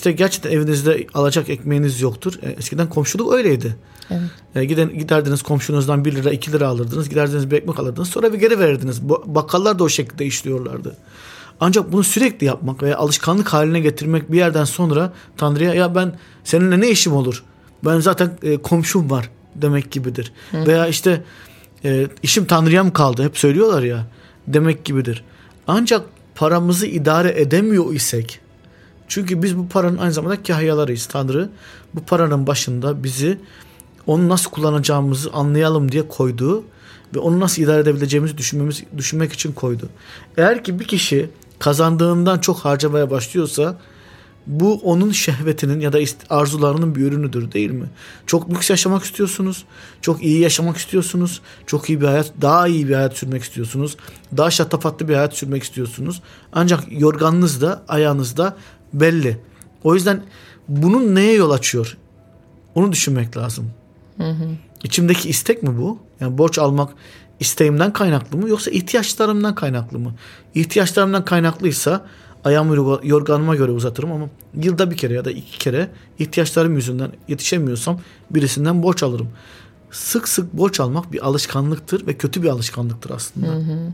işte gerçekten evinizde alacak ekmeğiniz yoktur. Eskiden komşuluk öyleydi. Evet. Giderdiniz komşunuzdan 1 lira 2 lira alırdınız. Giderdiniz bir ekmek alırdınız. Sonra bir geri verirdiniz. Bakkallar da o şekilde işliyorlardı. Ancak bunu sürekli yapmak veya alışkanlık haline getirmek bir yerden sonra Tanrı'ya ya ben seninle ne işim olur? Ben zaten komşum var demek gibidir. Veya işte işim Tanrı'ya mı kaldı? Hep söylüyorlar ya demek gibidir. Ancak paramızı idare edemiyor isek, çünkü biz bu paranın aynı zamanda kahyalarıyız. Tanrı bu paranın başında bizi onu nasıl kullanacağımızı anlayalım diye koydu ve onu nasıl idare edebileceğimizi düşünmek için koydu. Eğer ki bir kişi kazandığından çok harcamaya başlıyorsa bu onun şehvetinin ya da arzularının bir ürünüdür, değil mi? Çok lüks yaşamak istiyorsunuz, çok iyi yaşamak istiyorsunuz, çok iyi bir hayat, daha iyi bir hayat sürmek istiyorsunuz, daha şatafatlı bir hayat sürmek istiyorsunuz. Ancak yorganınız da ayağınız da belli. O yüzden bunun neye yol açıyor? Onu düşünmek lazım. İçimdeki istek mi bu? Yani borç almak isteğimden kaynaklı mı yoksa ihtiyaçlarımdan kaynaklı mı? İhtiyaçlarımdan kaynaklıysa ayağımı yorganıma göre uzatırım ama yılda bir kere ya da 2 kere ihtiyaçlarım yüzünden yetişemiyorsam birisinden borç alırım. Sık sık borç almak bir alışkanlıktır ve kötü bir alışkanlıktır aslında.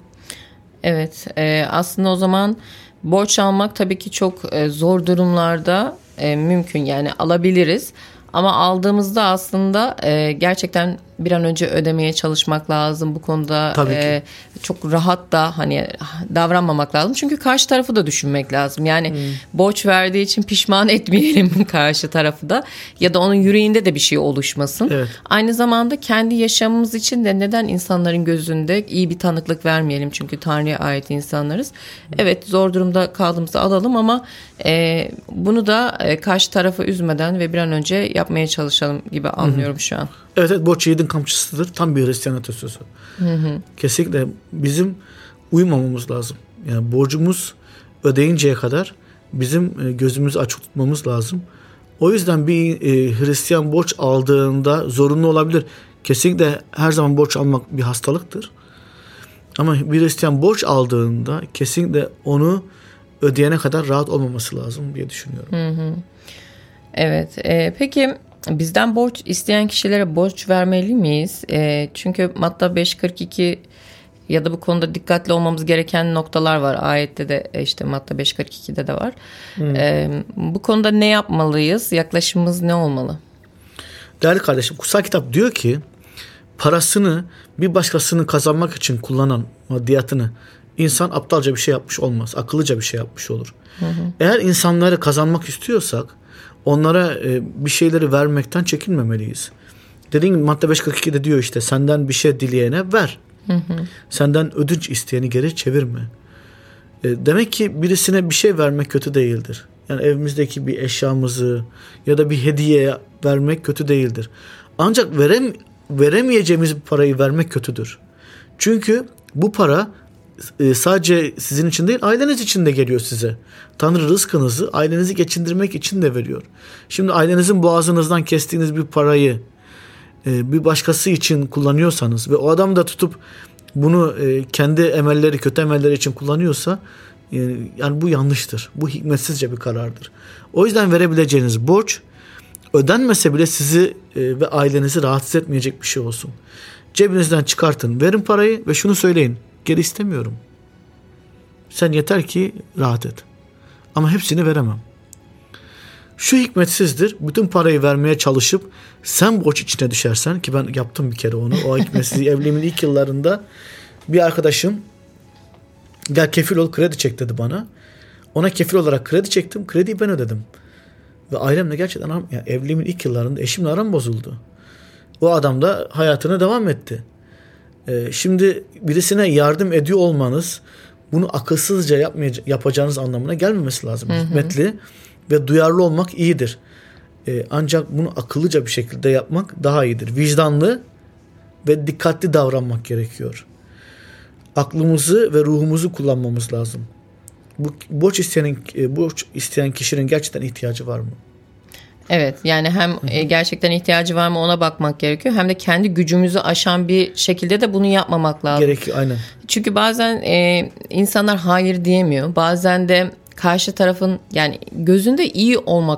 Evet, aslında o zaman borç almak tabii ki çok zor durumlarda mümkün, yani alabiliriz. Ama aldığımızda aslında gerçekten bir an önce ödemeye çalışmak lazım. Bu konuda çok rahat da hani davranmamak lazım. Çünkü karşı tarafı da düşünmek lazım. Yani borç verdiği için pişman etmeyelim karşı tarafı da. Ya da onun yüreğinde de bir şey oluşmasın. Evet. Aynı zamanda kendi yaşamımız için de neden insanların gözünde iyi bir tanıklık vermeyelim? Çünkü Tanrı'ya ait insanlarız. Evet, zor durumda kaldığımızda alalım ama bunu da karşı tarafı üzmeden ve bir an önce yapmaya çalışalım gibi anlıyorum şu an. Evet, borç yiğidin kamçısıdır. Tam bir Hristiyan atasözü. Kesinlikle bizim uyumamamız lazım. Yani borcumuz ödeyinceye kadar bizim gözümüzü açık tutmamız lazım. O yüzden bir Hristiyan borç aldığında zorunlu olabilir. Kesinlikle her zaman borç almak bir hastalıktır. Ama bir Hristiyan borç aldığında kesinlikle onu ödeyene kadar rahat olmaması lazım diye düşünüyorum. Evet. Peki bizden borç isteyen kişilere borç vermeli miyiz? Çünkü Matta 5.42 ya da bu konuda dikkatli olmamız gereken noktalar var. Ayette de işte Matta 5.42'de de var. Bu konuda ne yapmalıyız? Yaklaşımımız ne olmalı? Değerli kardeşim, kutsal kitap diyor ki parasını bir başkasının kazanmak için kullanan maddiyatını insan aptalca bir şey yapmış olmaz. Akıllıca bir şey yapmış olur. Eğer insanları kazanmak istiyorsak onlara bir şeyleri vermekten çekinmemeliyiz. Dediğim gibi Matta 5.42'de diyor işte senden bir şey dileyene ver. Senden ödünç isteyeni geri çevirme. Demek ki birisine bir şey vermek kötü değildir. Yani evimizdeki bir eşyamızı ya da bir hediye vermek kötü değildir. Ancak veremeyeceğimiz bir parayı vermek kötüdür. Çünkü bu para sadece sizin için değil, aileniz için de geliyor size. Tanrı rızkınızı ailenizi geçindirmek için de veriyor. Şimdi ailenizin boğazınızdan kestiğiniz bir parayı bir başkası için kullanıyorsanız ve o adam da tutup bunu kendi emelleri, kötü emelleri için kullanıyorsa yani bu yanlıştır. Bu hikmetsizce bir karardır. O yüzden verebileceğiniz borç ödenmese bile sizi ve ailenizi rahatsız etmeyecek bir şey olsun. Cebinizden çıkartın, verin parayı ve şunu söyleyin. Geri istemiyorum. Sen yeter ki rahat et. Ama hepsini veremem. Şu hikmetsizdir. Bütün parayı vermeye çalışıp sen borç içine düşersen, ki ben yaptım bir kere onu. O hikmetsizliği evliliğimin ilk yıllarında bir arkadaşım gel kefil ol kredi çek dedi bana. Ona kefil olarak kredi çektim. Krediyi ben ödedim. Ve ailemle gerçekten yani evliliğimin ilk yıllarında eşimle aram bozuldu. O adam da hayatına devam etti. Şimdi birisine yardım ediyor olmanız bunu akılsızca yapacağınız anlamına gelmemesi lazım. Hikmetli ve duyarlı olmak iyidir. Ancak bunu akıllıca bir şekilde yapmak daha iyidir. Vicdanlı ve dikkatli davranmak gerekiyor. Aklımızı ve ruhumuzu kullanmamız lazım. Bu borç isteyen kişinin gerçekten ihtiyacı var mı? Evet, yani hem gerçekten ihtiyacı var mı ona bakmak gerekiyor. Hem de kendi gücümüzü aşan bir şekilde de bunu yapmamak lazım. Gerekiyor, aynen. Çünkü bazen insanlar hayır diyemiyor. Bazen de karşı tarafın yani gözünde iyi olmak